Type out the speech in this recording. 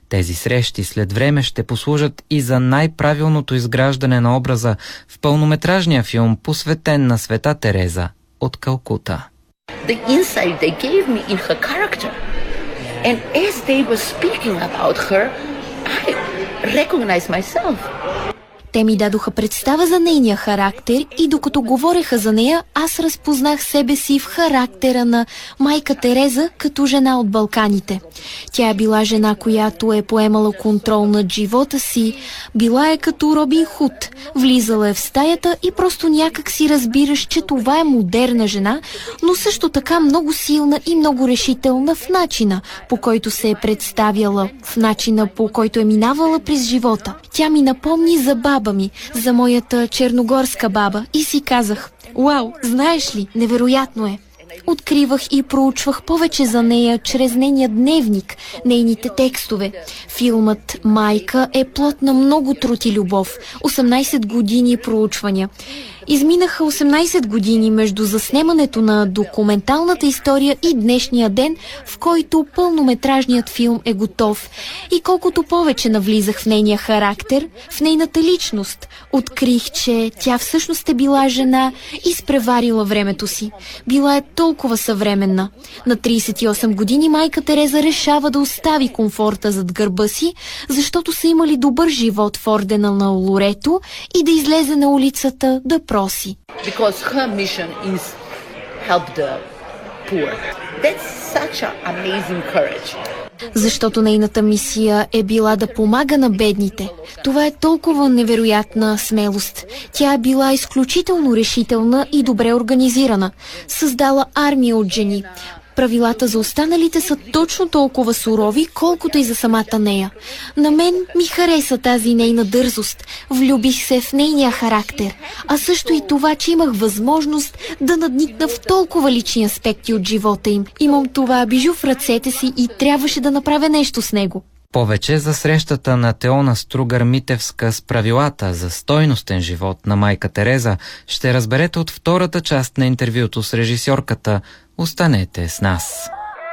Тези срещи след време ще послужат и за най-правилното изграждане на образа в пълнометражния филм, посветен на Света Тереза от Калкута. The insight they gave me in her character. And as they were speaking about her, I recognized myself. Те ми дадоха представа за нейния характер и докато говореха за нея, аз разпознах себе си в характера на майка Тереза като жена от Балканите. Тя е била жена, която е поемала контрол над живота си, била е като Робин Худ, влизала е в стаята и просто някак си разбираш, че това е модерна жена, но също така много силна и много решителна в начина, по който се е представяла, в начина, по който е минавала през живота. Тя ми напомни за баба ми, за моята черногорска баба и си казах: "Уау, знаеш ли, невероятно е." Откривах и проучвах повече за нея чрез нейния дневник, нейните текстове. Филмът "Майка" е плод на много труд и любов, 18 години проучвания. Изминаха 18 години между заснемането на документалната история и днешния ден, в който пълнометражният филм е готов. И колкото повече навлизах в нейния характер, в нейната личност, открих, че тя всъщност е била жена, изпреварила времето си. Била е толкова съвременна. На 38 години майка Тереза решава да остави комфорта зад гърба си, защото са имали добър живот в ордена на Лорето и да излезе на улицата да проси. Because her mission is help the poor. That's such an amazing courage. Защото нейната мисия е била да помага на бедните. Това е толкова невероятна смелост. Тя е била изключително решителна и добре организирана. Създала армия от жени. Правилата за останалите са точно толкова сурови, колкото и за самата нея. На мен ми хареса тази нейна дързост. Влюбих се в нейния характер. А също и това, че имах възможност да надникна в толкова лични аспекти от живота им. Имам това бижу в ръцете си и трябваше да направя нещо с него. Повече за срещата на Теона Стругар-Митевска с правилата за стойностен живот на майка Тереза ще разберете от втората част на интервюто с режисьорката. Останете с нас.